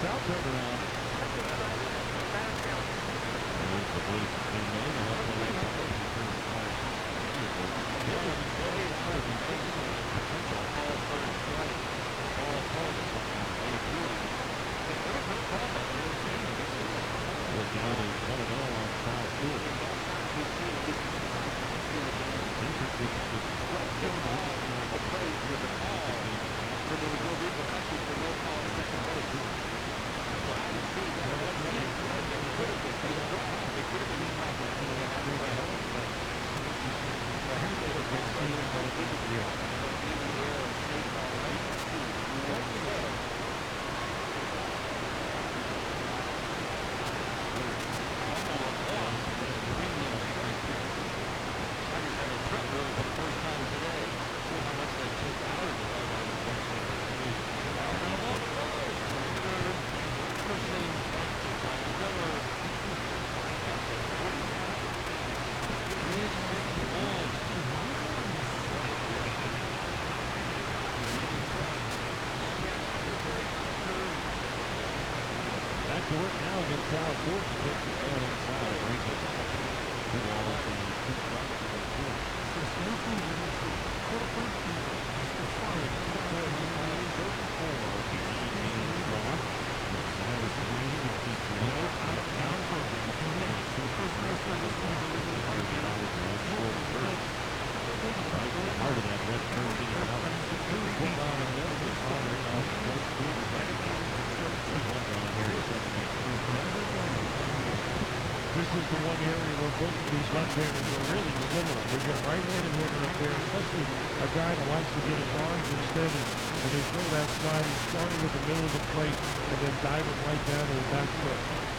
south turnaround. There's the blue between them. The left lane cover. Back to work now against South Fork. Takes it down inside. Brings it. Two balls and two strikes to the fourth. Part of that red turn being out. Pulled on and then the fire off the right field. This is the one area where both of these left-handers are really similar. They get right-handed hitter up there, especially a guy that likes to get his arms extended, and they throw that slide starting with the middle of the plate and then diving right down to the back foot.